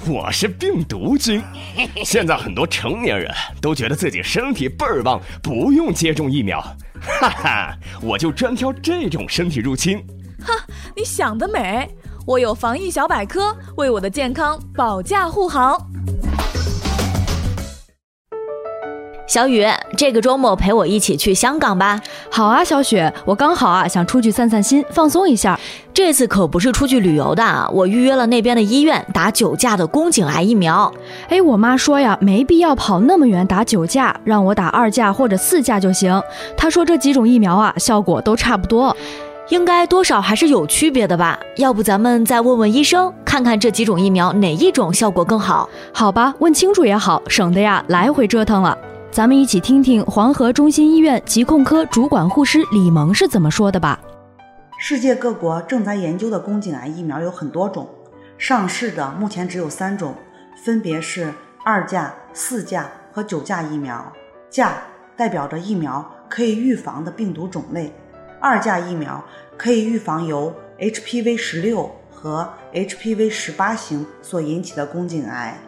我是病毒菌。现在很多成年人都觉得自己身体倍儿棒，不用接种疫苗。哈哈，我就专挑这种身体入侵。 哈，你想得美！我有防疫小百科，为我的健康保驾护航。 小雨，这个周末陪我一起去香港吧。 好啊，小雪，我刚好想出去散散心，放松一下。 这次可不是出去旅游的，我预约了那边的医院打9价的宫颈癌疫苗。 我妈说呀，没必要跑那么远打9价，让我打2价或者4价就行。她说这几种疫苗效果都差不多。 应该多少还是有区别的吧？要不咱们再问问医生，看看这几种疫苗哪一种效果更好？ 好吧，问清楚也好，省得来回折腾了。咱们一起听听黄河中心医院疾控科主管护师李萌是怎么说的吧。 世界各国正在研究的宫颈癌疫苗有很多种，上市的目前只有3种，分别是2价、4价和9价疫苗。价代表着疫苗可以预防的病毒种类，2价疫苗可以预防由 HPV-16 和 HPV-18 型所引起的宫颈癌。